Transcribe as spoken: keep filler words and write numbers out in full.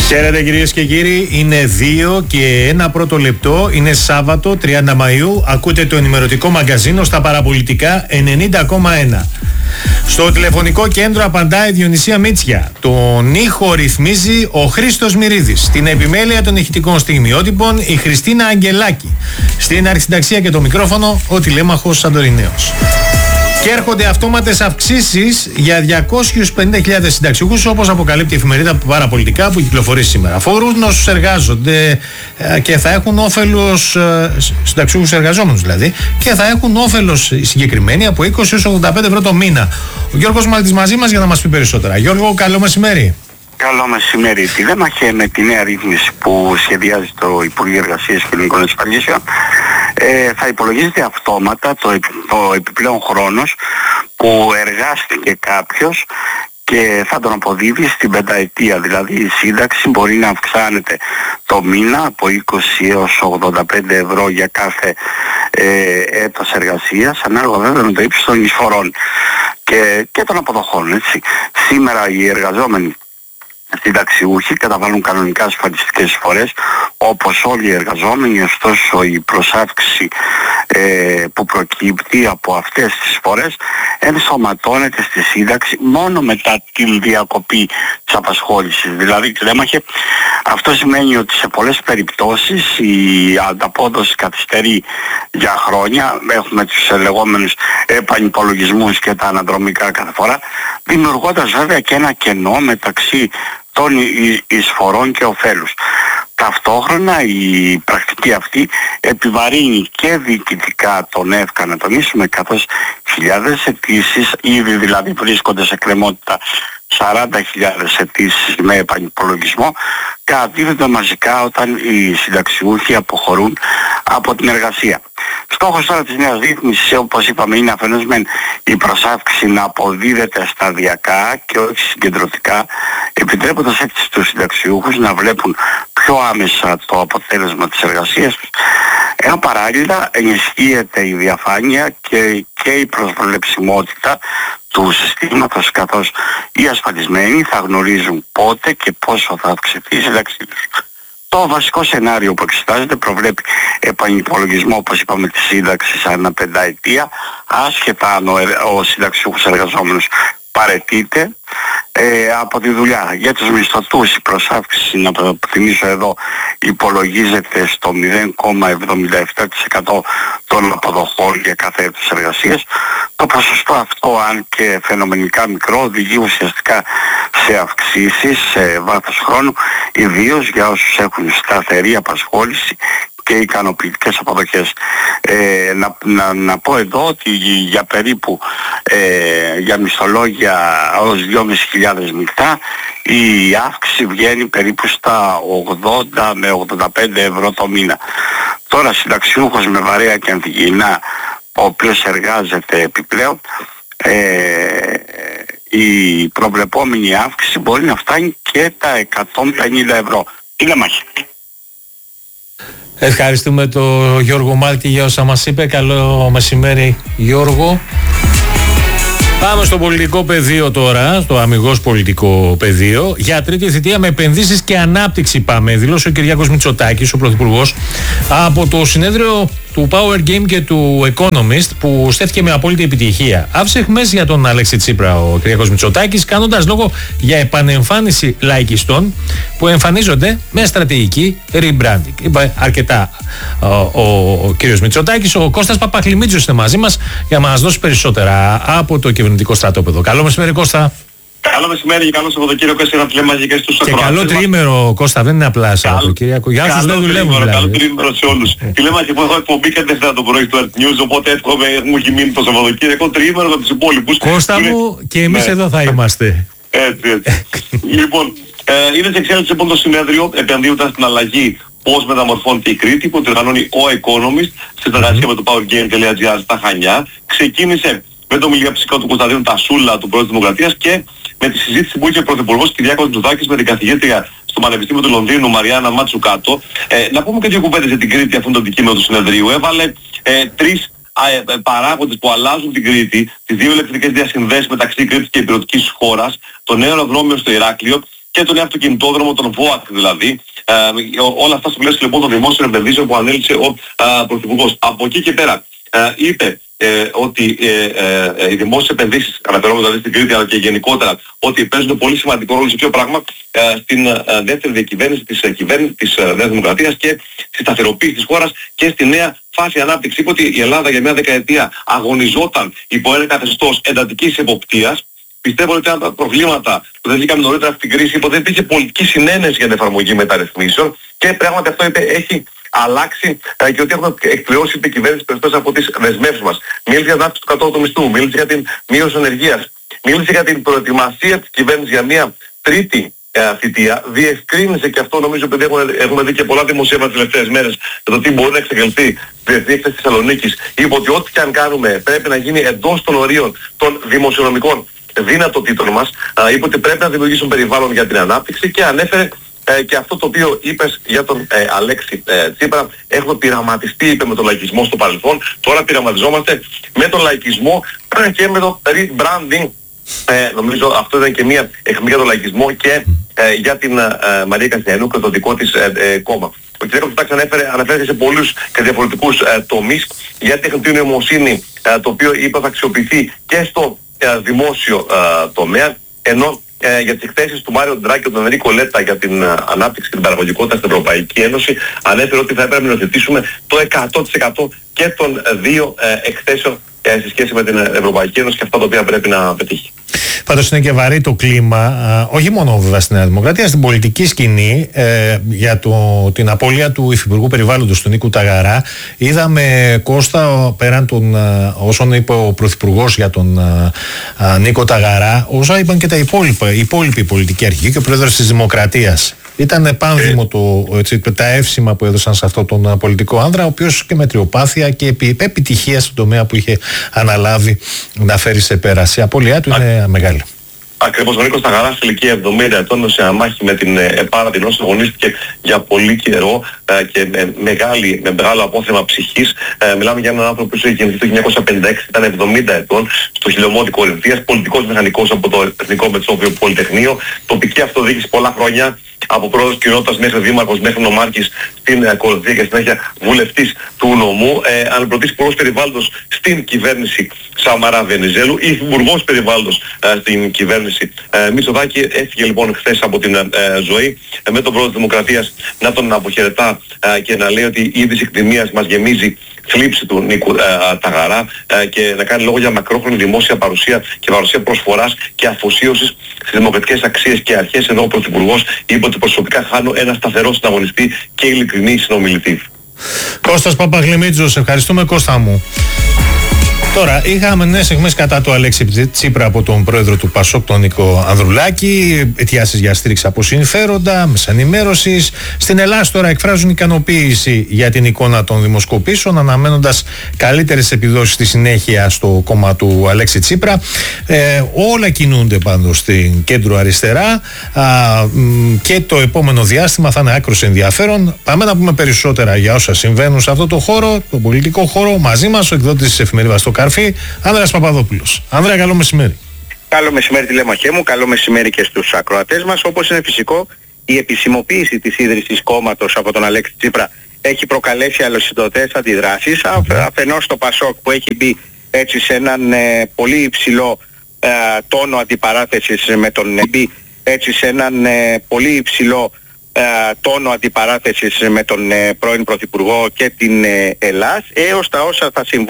Χαίρετε κυρίες και κύριοι, είναι δύο και ένα πρώτο λεπτό, είναι Σάββατο τριάντα Μαΐου, ακούτε το ενημερωτικό μαγκαζίνο στα παραπολιτικά ενενήντα κόμμα ένα. Στο τηλεφωνικό κέντρο απαντάει η Διονυσία Μίτσια. Τον ήχο ρυθμίζει ο Χρήστος Μυρίδης. Στην επιμέλεια των ηχητικών στιγμιότυπων η Χριστίνα Αγγελάκη. Στην αρχισυνταξία και το μικρόφωνο ο τηλέμαχος Σαντορινέος. Και έρχονται αυτόματες αυξήσεις για διακόσιους πενήντα χιλιάδες συνταξιούχους, όπως αποκαλύπτει η εφημερίδα Παραπολιτικά που κυκλοφορεί σήμερα. Αφορούν όσους εργάζονται και θα έχουν όφελος, συνταξιούχους εργαζόμενους δηλαδή, και θα έχουν όφελος συγκεκριμένοι από είκοσι έως ογδόντα πέντε ευρώ το μήνα. Ο Γιώργος Μάλτης μαζί μας για να μας πει περισσότερα. Γιώργο, καλό μεσημέρι. Καλό μεσημέρι. Τι δεν μαχαίρει με τη νέα ρύθμιση που σχεδιάζει το Υπουργείο Εργασίας και Κοινωνικών Ασφαλίσεων, ε, θα υπολογίζεται αυτόματα το, το επιπλέον χρόνος που εργάστηκε κάποιος και θα τον αποδίδει στην πενταετία. Δηλαδή η σύνταξη μπορεί να αυξάνεται το μήνα από είκοσι έως ογδόντα πέντε ευρώ για κάθε ε, έτος εργασίας, ανάλογα βέβαια με το ύψος των εισφορών και, και των αποδοχών. Έτσι. Σήμερα οι εργαζόμενοι συνταξιούχοι καταβάλουν κανονικά ασφαλιστικές εισφορές όπως όλοι οι εργαζόμενοι, ωστόσο η προσάυξη ε, που προκύπτει από αυτές τις εισφορές ενσωματώνεται στη σύνταξη μόνο μετά την διακοπή της απασχόλησης. Δηλαδή, κλέμαχε, αυτό σημαίνει ότι σε πολλές περιπτώσεις η ανταπόδοση καθυστερεί για χρόνια. Έχουμε τους λεγόμενους επανυπολογισμούς και τα αναδρομικά κάθε φορά, δημιουργώντας βέβαια και ένα κενό μεταξύ των εισφορών και ωφέλους. Ταυτόχρονα η πρακτική αυτή επιβαρύνει και διοικητικά τον ΕΦΚΑ, να τονίσουμε, καθώς χιλιάδες αιτήσεις ήδη δηλαδή βρίσκονται σε κρεμότητα, σαράντα χιλιάδες αιτήσεις με επανυπολογισμό καταδίδονται μαζικά όταν οι συνταξιούχοι αποχωρούν από την εργασία. Στόχος τώρα της νέας ρύθμισης, όπως είπαμε, είναι αφενός μεν η προσάυξη να αποδίδεται σταδιακά και όχι συγκεντρωτικά, επιτρέποντας έτσι στους συνταξιούχους να βλέπουν πιο άμεσα το αποτέλεσμα της εργασίας τους, ενώ παράλληλα ενισχύεται η διαφάνεια και, και η προσβλεψιμότητα του συστήματος, καθώς οι ασφαλισμένοι θα γνωρίζουν πότε και πόσο θα αυξηθεί η σύνταξή τους. Το βασικό σενάριο που εξετάζεται προβλέπει επανυπολογισμό, όπως είπαμε, της σύνταξης ανά πενταετία, άσχετα αν ο, ο συνταξιούχος εργαζόμενος παραιτείται ε, από τη δουλειά. Για τους μισθωτούς η προσάυξη, να το θυμίσω εδώ, υπολογίζεται στο μηδέν κόμμα εβδομήντα επτά τοις εκατό των αποδοχών για κάθε έτος εργασίας. Το ποσοστό αυτό, αν και φαινομενικά μικρό, οδηγεί ουσιαστικά σε αυξήσεις σε βάθος χρόνου, ιδίως για όσους έχουν σταθερή απασχόληση και ικανοποιητικές αποδοχές. Ε, να, να, να πω εδώ ότι για περίπου ε, για μισθολόγια ως δυόμισι χιλιάδες μεικτά η αύξηση βγαίνει περίπου στα ογδόντα με ογδόντα πέντε ευρώ το μήνα. Τώρα συνταξιούχος με βαρέα και ανθυγιεινά, ο οποίος εργάζεται επιπλέον, ε, η προβλεπόμενη αύξηση μπορεί να φτάνει και τα εκατόν πενήντα ευρώ. Είναι μάχη. Ευχαριστούμε τον Γιώργο Μάλτη για όσα μας είπε. Καλό μεσημέρι, Γιώργο. Πάμε στο πολιτικό πεδίο τώρα, στο αμιγώς πολιτικό πεδίο. Για τρίτη θητεία με επενδύσεις και ανάπτυξη πάμε, δήλωσε ο Κυριάκος Μητσοτάκης, ο Πρωθυπουργός, από το συνέδριο του Power Game και του Economist, που στέφθηκε με απόλυτη επιτυχία. Άφησε αιχμές για τον Αλέξη Τσίπρα ο Κυριάκος Μητσοτάκης, κάνοντας λόγο για επανεμφάνιση λαϊκιστών που εμφανίζονται με στρατηγική rebranding. Είπε αρκετά ο, ο, ο κύριος Μητσοτάκης. Ο Κώστας Παπαχλημίτζος είναι μαζί μας για να μας δώσει περισσότερα από το κυβερνητικό στρατόπεδο. Καλό μεσημέρι, Κώστα. Καλό μεσημέρι και καλό Σαββατοκύριακο σε ένα τηλέμαζι και στους ακροατές. Και καλό τριήμερο, Κώστα, δεν είναι απλά Σαββατοκύριακο. Για όσους δεν δουλεύουν δηλαδή. Καλό τριήμερο σε όλους. Τηλέμαζι που έχω εκπομπή και Δευτέρα το πρωί του Earth News, οπότε εύχομαι, μου έχει μείνει το Σαββατοκύριακο τριήμερο από τους υπόλοιπους. Κώστα μου, και εμείς εδώ θα είμαστε. Έτσι, έτσι. Λοιπόν, είναι σε εξέλιξη λοιπόν το συνέδριο επενδύοντας στην αλλαγή πώς μεταμορφώνεται η Κρήτη, που διοργανώνει ο Economist σε συνεργασία με το powergame.gr στα Χανιά. Ξεκίνησε με το μιλιαψικό του Κωνσταντίνου Τασούλα, του Πρόεδρου της Δημοκρατίας, και με τη συζήτηση που είχε ο Πρωθυπουργός Κυριάκος Μητσοτάκης με την καθηγήτρια στο Πανεπιστήμιο του Λονδίνου, Μαριάννα Ματσουκάτο. Ε, να πούμε και δύο κουβέντες για την Κρήτη, αυτό το αντικείμενο του συνεδρίου. Έβαλε ε, τρεις ε, παράγοντες που αλλάζουν την Κρήτη, τις δύο ηλεκτρικές διασυνδέσεις μεταξύ Κρήτης και υπηρετικής χώρας, το νέο αεροδρόμιο στο Ηράκλειο και τον αυτοκινητόδρομο, τον ΒΟΑΚ δηλαδή. Ε, όλα αυτά στο πλαίσιο λοιπόν των δημόσιων επενδύσεων που ανέλησε ο ε, Πρωθυπουργός. Από εκεί και πέρα ε, είπε ε, ότι ε, ε, ε, οι δημόσιες επενδύσεις, αναφερόμενο δηλαδή στην Κρήτη αλλά και γενικότερα, ότι παίζουν πολύ σημαντικό ρόλο σε ποιο πράγμα ε, στην ε, δεύτερη διακυβέρνηση της ε, κυβέρνησης της ε, Νέας Δημοκρατίας και στη σταθεροποίηση της χώρας και στη νέα φάση ανάπτυξη. Είπε ότι η Ελλάδα για μια δεκαετία αγωνιζόταν υπό ένα καθεστώς εντατικής εποπτείας. Πιστεύω ότι ήταν τα προβλήματα που δεν βγήκαμε νωρίτερα στην κρίση, είπε ότι δεν υπήρχε πολιτική συνένεση για την εφαρμογή μεταρρυθμίσεων και πράγματι αυτό είπε, έχει αλλάξει ε, και ότι έχουμε εκπληρώσει την κυβέρνηση περισσότερες από τις δεσμεύσεις μας. Μίλησε για την αύξηση του κατώτατου μισθού, μίλησε για την μείωση ενεργείας, μίλησε για την προετοιμασία της κυβέρνησης για μια τρίτη ε, θητεία, διευκρίνησε και αυτό νομίζω ότι έχουμε, έχουμε δει και πολλά δημοσίευματα τις τελευταίες μέρες για το τι μπορεί να εξεγγελθεί στη Διεθνή Έκθεση της Θεσσαλονίκης. Είπε ότι ό,τι και αν κάνουμε πρέπει να γίνει εντός των ορίων των δημοσιονομικών δυνατοτήτων μας. Α, είπε ότι πρέπει να δημιουργήσουν περιβάλλον για την ανάπτυξη και ανέφερε ε, και αυτό το οποίο είπες για τον ε, Αλέξη ε, Τσίπρα. Έχουμε πειραματιστεί, είπε, με τον λαϊκισμό στο παρελθόν, τώρα πειραματιζόμαστε με τον λαϊκισμό και με το rebranding. Ε, νομίζω αυτό ήταν και μια αιχμή για τον λαϊκισμό και ε, για την ε, Μαρία Καστιανού και το δικό της ε, ε, κόμμα. Ο κ. Κωστάκης ανέφερε, ανέφερε σε πολλούς και διαφορετικούς ε, τομείς για τεχνητή νοημοσύνη, ε, το οποίο είπε θα αξιοποιηθεί και στο ε, δημόσιο ε, τομέα, ενώ ε, για τις εκθέσεις του Μάριο Ντράκη και του Ενρίκο Λέτα για την ε, ανάπτυξη και την παραγωγικότητα στην Ευρωπαϊκή Ένωση, ανέφερε ότι θα έπρεπε να υιοθετήσουμε το εκατό τοις εκατό και των ε, δύο ε, εκθέσεων ε, σε σχέση με την Ευρωπαϊκή Ένωση και αυτά τα οποία πρέπει να πετύχει. Πάντως είναι και βαρύ το κλίμα, α, όχι μόνο βέβαια στην Νέα Δημοκρατία, στην πολιτική σκηνή ε, για το, την απώλεια του Υφυπουργού Περιβάλλοντος του Νίκου Ταγαρά. Είδαμε, Κώστα, πέραν των α, όσων είπε ο Πρωθυπουργός για τον α, α, Νίκο Ταγαρά, όσα είπαν και τα υπόλοιπα, οι υπόλοιποι πολιτικοί αρχηγοί και ο Πρόεδρος της Δημοκρατίας. Ήταν πάνδημο το, έτσι, τα εύσημα που έδωσαν σε αυτόν τον πολιτικό άνδρα, ο οποίος και με τριοπάθεια και επί, επιτυχία στον τομέα που είχε αναλάβει να φέρει σε πέραση. Η απώλειά του είναι μεγάλη. Ακριβώς, ο Νίκος Ταγαράς σε ηλικία εβδομήντα ετών σε αμάχη με την ΕΠΑΡΑ, την όσο αγωνίστηκε για πολύ καιρό ε, και με, μεγάλη, με μεγάλο απόθεμα ψυχής. Ε, μιλάμε για έναν άνθρωπο που είχε γεννηθεί το χίλια εννιακόσια πενήντα έξι, ήταν εβδομήντα ετών, στο χιλιομώτη Κορινθίας, πολιτικός μηχανικός από το Εθνικό Μετσόβιο Πολυτεχνείο, τοπική αυτοδιοίκηση πολλά χρόνια, από πρόεδρος κοινότητας μέχρι δήμαρχος, μέχρι νομάρχης στην ε, Κορινθία και συνέχεια βουλευτής του νομού, ε, αναπληρωτής υπουργός περιβάλλοντος στην κυβέρνηση Σαμαρά Βενιζέλου, υφυπουργός περιβάλλοντος ε, στην κυβέρνηση ε, Μητσοτάκη. Έφυγε λοιπόν χθες από την ε, ζωή ε, με τον πρόεδρο της Δημοκρατίας να τον αποχαιρετά ε, και να λέει ότι η είδηση εκτιμίας μας γεμίζει θλίψη του Νίκου ε, Ταγαρά ε, και να κάνει λόγο για μακρόχρονη δημόσια παρουσία και παρουσία προσφοράς και αφοσίωσης στις δημοκρατικές αξίες και αρχές, ενώ ο Πρωθυπουργός είπε ότι προσωπικά χάνω ένα σταθερό συναγωνιστή και ειλικρινή συνομιλητή. Κώστας Παπαγλημίτζος, ευχαριστούμε Κώστα μου. Τώρα, είχαμε νέες αιχμές κατά του Αλέξη Τσίπρα από τον πρόεδρο του ΠΑΣΟΚ, τον Νίκο Ανδρουλάκη, αιτιάσεις για στήριξη από συμφέροντα, μέσα ενημέρωσης. Στην Ελλάδα τώρα εκφράζουν ικανοποίηση για την εικόνα των δημοσκοπήσεων, αναμένοντας καλύτερες επιδόσεις στη συνέχεια στο κόμμα του Αλέξη Τσίπρα. Ε, όλα κινούνται πάντως στην κέντρο αριστερά α, μ, και το επόμενο διάστημα θα είναι άκρως ενδιαφέρον. Πάμε να πούμε περισσότερα για όσα συμβαίνουν σε αυτό το χώρο, τον πολιτικό χώρο. Μαζί μας ο εκδότης της εφημερίδας Το Καρφί, Άνδρας Παπαδόπουλος. Άνδρα, καλό μεσημέρι. Καλό μεσημέρι τηλεμαχέ μου, καλό μεσημέρι και στους ακροατές μας. Όπως είναι φυσικό, η επισημοποίηση της ίδρυσης κόμματος από τον Αλέξη Τσίπρα έχει προκαλέσει αλλοσυντοτές αντιδράσεις. Mm-hmm. Αφενός το ΠΑΣΟΚ που έχει μπει έτσι σε έναν ε, πολύ υψηλό ε, τόνο αντιπαράθεσης με τον μπει έτσι σε έναν ε, πολύ υψηλό ε, τόνο αντιπαράθεσης με τον ε, πρώην Πρωθυπουργό και την ε, Ελλάς, έως τα όσα θα συμβούν